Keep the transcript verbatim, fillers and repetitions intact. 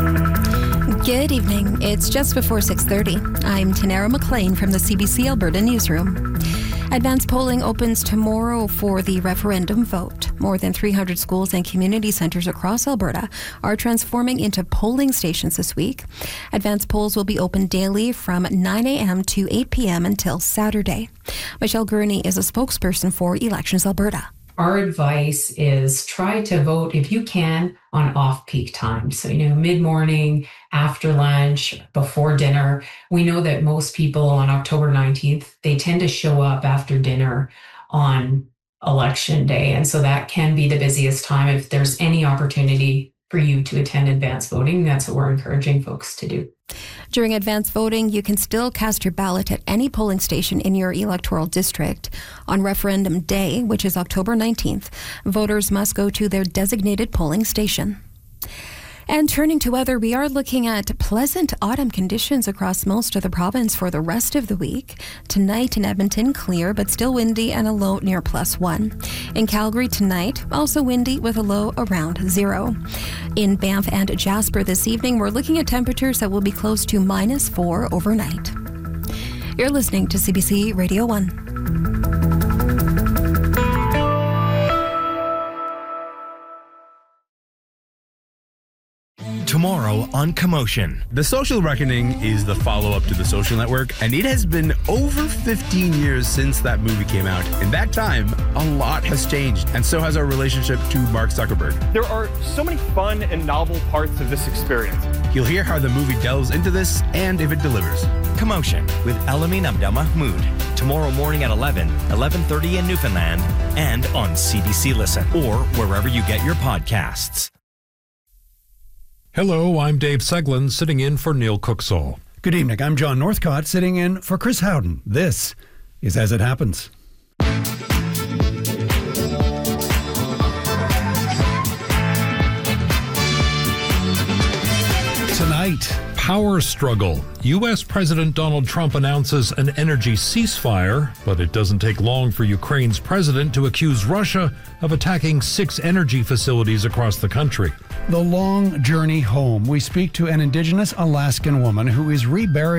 Good evening. It's just before six thirty. I'm Tanara McLean from the C B C Alberta Newsroom. Advanced polling opens tomorrow for the referendum vote. More than three hundred schools and community centres across Alberta are transforming into polling stations this week. Advanced polls will be open daily from nine a.m. to eight p.m. until Saturday. Michelle Gurney is a spokesperson for Elections Alberta. Our advice is try to vote, if you can, on off-peak times. So, you know, mid-morning, after lunch, before dinner. We know that most people on October nineteenth, they tend to show up after dinner on election day. And so that can be the busiest time. If there's any opportunity for you to attend advanced voting, that's what we're encouraging folks to do. During advanced voting, you can still cast your ballot at any polling station in your electoral district. On referendum day, which is October nineteenth, voters must go to their designated polling station. And turning to weather, we are looking at pleasant autumn conditions across most of the province for the rest of the week. Tonight in Edmonton, clear but still windy and a low near plus one. In Calgary tonight, also windy with a low around zero. In Banff and Jasper this evening, we're looking at temperatures that will be close to minus four overnight. You're listening to C B C Radio one. Tomorrow on Commotion. The Social Reckoning is the follow-up to The Social Network, and it has been over fifteen years since that movie came out. In that time, a lot has changed, and so has our relationship to Mark Zuckerberg. There are so many fun and novel parts of this experience. You'll hear how the movie delves into this and if it delivers. Commotion with Elamin Abdelmahmoud. Tomorrow morning at eleven, eleven thirty in Newfoundland, and on C B C Listen, or wherever you get your podcasts. Hello, I'm Dave Seglin, sitting in for Neil Cooksall. Good evening, I'm John Northcott, sitting in for Chris Howden. This is As It Happens. Tonight, power struggle. U S President Donald Trump announces an energy ceasefire, but it doesn't take long for Ukraine's president to accuse Russia of attacking six energy facilities across the country. The long journey home. We speak to an Indigenous Alaskan woman who is reburying